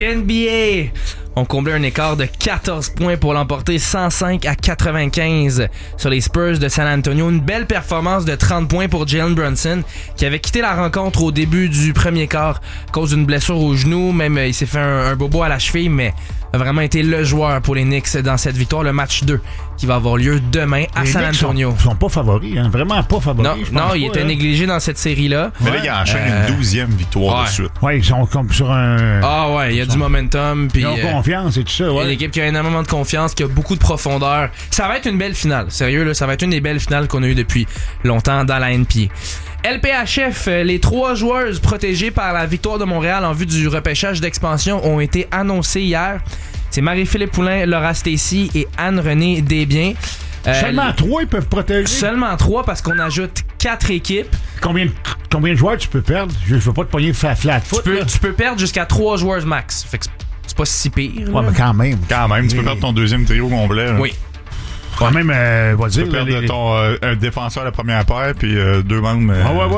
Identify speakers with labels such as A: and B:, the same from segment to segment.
A: NBA ont comblé un écart de 14 points pour l'emporter 105-95 sur les Spurs de San Antonio. Une belle performance de 30 points pour Jalen Brunson qui avait quitté la rencontre au début du premier quart à cause d'une blessure au genou. Même il s'est fait un bobo à la cheville, mais a vraiment été le joueur pour les Knicks dans cette victoire. Le match 2 qui va avoir lieu demain à San Antonio.
B: Ils sont pas favoris, hein? Vraiment pas favoris.
A: Non, il était négligé dans cette série-là.
C: Mais là, il enchaîne une 12e victoire de suite.
B: Ouais, ils sont comme sur un...
A: Ah ouais, il y a du momentum. Ils
B: ont confiance et tout ça. Ouais.
A: Une équipe qui a énormément de confiance, qui a beaucoup de profondeur. Ça va être une belle finale. Sérieux, là, ça va être une des belles finales qu'on a eues depuis longtemps dans la NBA. LPHF, les 3 joueuses protégées par la victoire de Montréal en vue du repêchage d'expansion ont été annoncées hier. C'est Marie-Philippe Poulin, Laura Stacey et Anne-Renée Desbiens.
B: Seulement 3 ils peuvent protéger?
A: Seulement 3 parce qu'on ajoute 4 équipes.
B: Combien de joueurs tu peux perdre? Je veux pas te pogner flat foot.
A: Tu peux perdre jusqu'à 3 joueurs max. Fait que c'est pas si pire.
B: Ouais, mais quand même.
C: Tu peux perdre ton deuxième trio complet. Là.
A: Oui.
B: Quand même, va dire...
C: Tu peux perdre ton un défenseur à la première paire, puis 2 membres...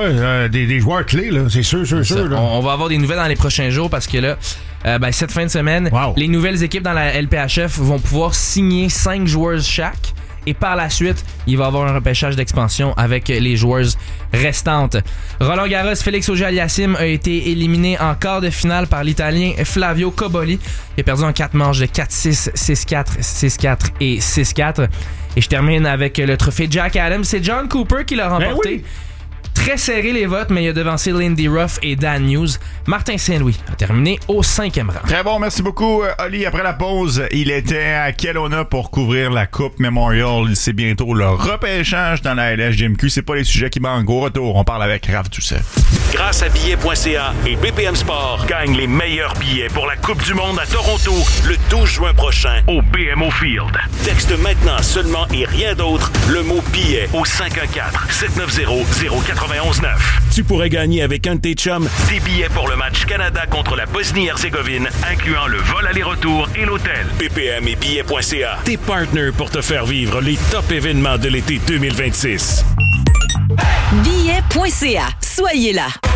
B: des joueurs clés, là, c'est sûr. Là.
A: On va avoir des nouvelles dans les prochains jours parce que là, cette fin de semaine, les nouvelles équipes dans la LPHF vont pouvoir signer 5 joueurs chaque. Et par la suite, il va y avoir un repêchage d'expansion avec les joueuses restantes. Roland Garros, Félix Auger-Aliassime a été éliminé en quart de finale par l'Italien Flavio Cobolli. Il a perdu en 4 manches de 4-6, 6-4, 6-4 et 6-4. Et je termine avec le trophée Jack Adams. C'est John Cooper qui l'a remporté.
B: Oui.
A: Très serré les votes, mais il a devancé Lindy Ruff et Dan Hughes. Martin Saint-Louis a terminé au 5e rang.
C: Très bon, merci beaucoup, Oli. Après la pause, il était à Kelowna pour couvrir la Coupe Memorial. C'est bientôt le repêchage dans la LHJMQ. C'est pas les sujets qui manquent. Au retour, on parle avec Raph Doucet.
D: Grâce à billets.ca et BPM Sport, gagne les meilleurs billets pour la Coupe du Monde à Toronto le 12 juin prochain au BMO Field. Texte maintenant seulement et rien d'autre le mot billet au 514-790-091-9. Tu pourrais gagner avec un de tes chums des billets pour le match Canada contre la Bosnie-Herzégovine, incluant le vol aller-retour et l'hôtel. BPM et billets.ca, tes partners pour te faire vivre les top événements de l'été 2026.
E: Billets.ca, soyez là.